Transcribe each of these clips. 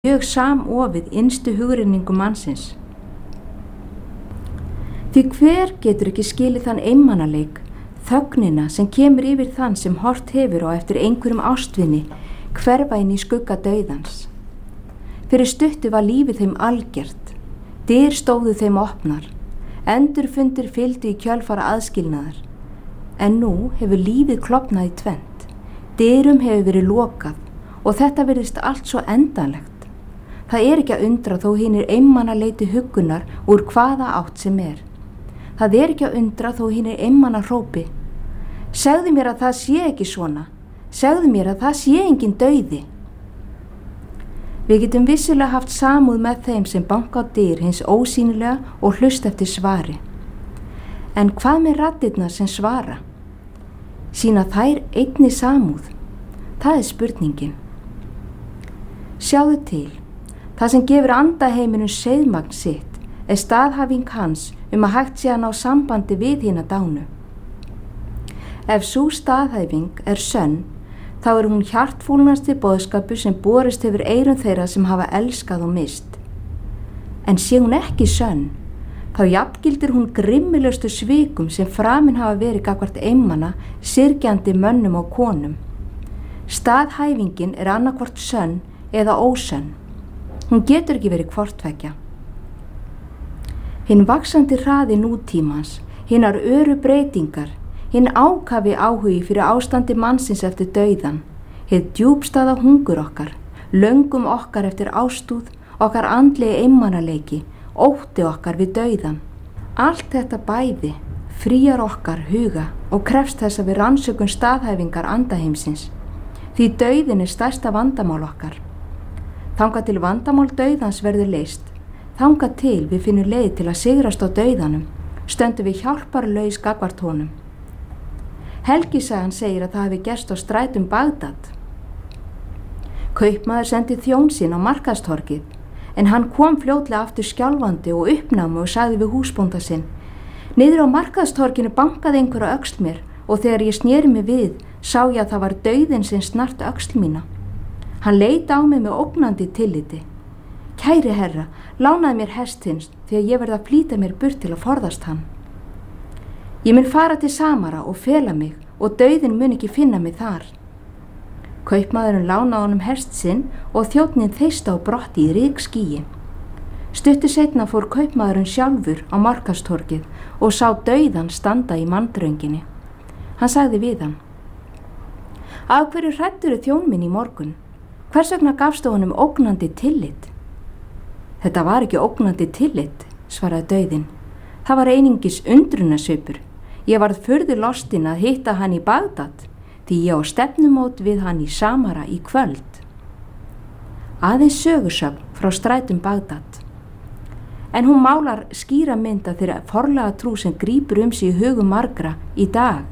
mjög samofið innstu hugrenningu mannsins. Því hver getur ekki skilið þann einmanaleik, þögnina sem kemur yfir þann sem hort hefur á eftir einhverjum ástvini hverfa inn í skugga dauðans. Fyrir stuttu var lífið þeim algjört, dyr stóðu þeim opnar, endurfundir fylgdu í kjölfara aðskilnaðar. En nú hefur lífið klofnað í tvennt, dyrum hefur verið lokað og þetta virðist allt svo endanlegt. Það er ekki að undra þó hinir einmana leiti huggunar úr hvaða átt sem er. Það er ekki að undra þó hinir einmana hrópi: segðu mér að það sé ekki svona, segðu mér að það sé engin dauði. Við getum vissulega haft samúð með þeim sem banka á dyr hins ósýnilega og hlusta eftir svari. En hvað með raddirnar sem svara? Sýna þær einni samúð? Það er spurningin. Sjáðu til, það sem gefur andaheiminum seiðmagn sitt er staðhæfing hans að hægt sé að ná sambandi við hina dánu. Ef sú staðhæfing er sönn, þá er hún hjartfúlnasti boðskapur sem borist hefur eyrum þeirra sem hafa elskað og mist. En sé hún ekki sönn, þá jafngildir hún grimmilegustu svikum sem framin hafa verið gagnvart einmana, syrgjandi mönnum og konum. Staðhæfingin er annaðhvort sönn eða ósönn. Hún getur ekki verið hvorttveggja. Hinn vaxandi hraði nútímans, hinnar öru breytingar, hinn ákafi áhugi fyrir ástandi mannsins eftir dauðan, hið djúpstæða hungur okkar, löngum okkar eftir ástúð, okkar andlegi einmanaleiki, ótti okkar við dauðan. Allt þetta bæði fríar okkar huga og krefst þess að við rannsökum staðhæfingar andaheimsins, því dauðin er stærsta vandamál okkar. Þangað til vandamál dauðans verður leyst, þangað til við finnum leið til að sigrast á dauðanum, stöndum við hjálparlaus gagnvart honum. Helgisagan segir að það hafi gerst á strætum Bagdad. Kaupmaður sendi þjón sinn á markaðstorgið, en hann kom fljótlega aftur skjálfandi og uppnámi og sagði við húsbónda sinn: niður á markaðstorginu bankaði einhver á öxl mér og þegar ég sneri mig við, sá ég að það var dauðinn sem snart öxl mína. Hann leit á mig með ógnandi tilliti. Kæri herra, lánaði mér hest þins því að ég verð að flýta mér burt til að forðast hann. Ég mun fara til Samara og fela mig og dauðinn mun ekki finna mig þar. Kaupmaðurinn lánaði honum hest sinn og þjónninn þeysti á brotti í rykskýi. Stuttu seinna fór kaupmaðurinn sjálfur á markaðstorgið og sá dauðan standa í manndrönginni. Hann sagði við hann: af hverju hræddirðu þjón minn í morgun? Hvers vegna gafstu honum ógnandi tillit? Þetta var ekki ógnandi tillit, svaraði dauðinn. Það var einungis undrunarsvipur. Ég varð furðu lostin að hitta hann í Bagdad, því ég á stefnumót við hann í Samara í kvöld. Aðeins sögursögn frá strætum Bagdad. En hún málar skýra mynd af þeirra forlega trú sem grípur sig í hugum margra í dag.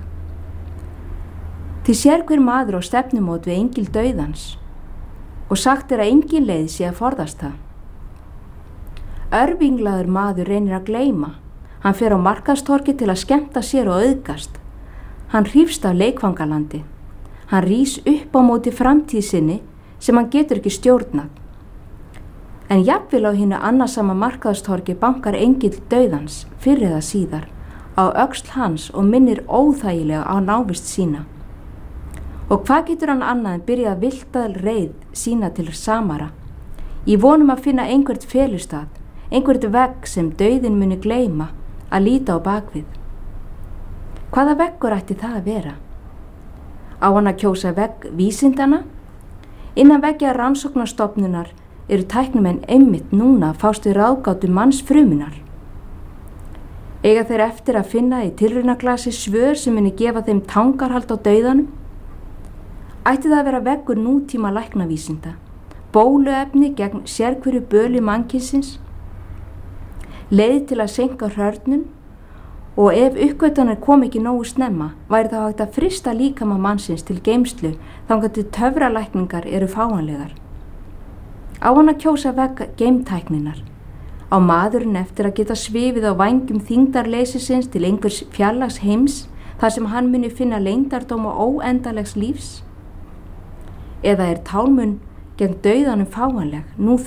Því sér hver maður á stefnumót við engil dauðans og sagt er að engin leið sé að forðast það. Örvinglaður maður reynir að gleyma. Hann fer á markaðstorgi til að skemmta sér og auðgast. Hann hrífst af leikfangalandi. Hann rís upp á móti framtíð sinni sem hann getur ekki stjórnað. En jafnvel á hinu annasama markaðstorgi bankar engill dauðans fyrr eða síðar á öxl hans og minnir óþægilega á návist sína. Og hvað getur hann annað en byrjað að viltað reið sína til Samara? Ég vonum að finna einhvert felustað, einhvert vegg sem dauðinn muni gleyma að líta á bakvið. Hvaða veggur ætti það að vera? Á hann að kjósa vegg vísindana? Innan veggja rannsóknarstofnunar eru tæknimenn einmitt núna að fást við ráðgátu mannsfrumunar. Eiga þeir eftir að finna í tilraunaglasi svör sem muni gefa þeim tangarhald á dauðanum? Ætti það að vera veggur nútíma læknavísinda, bóluefni gegn sérhverju böli mannkynsins, leið til að seinka hrörnun, og ef uppgötvanir kom ekki nógu snemma, væri það hægt að frysta líkama mannsins til geymslu þangað til töfralækningar eru fáanlegar. Á hann að kjósa vegg geimtækninar. Á maðurinn eftir að geta svifið á vængjum þyngdarleysisins til einhvers fjarlægs heims þar sem hann muni finna leyndardóma óendalegs lífs? Eða er tálmun gegn dauðanum fáanleg nú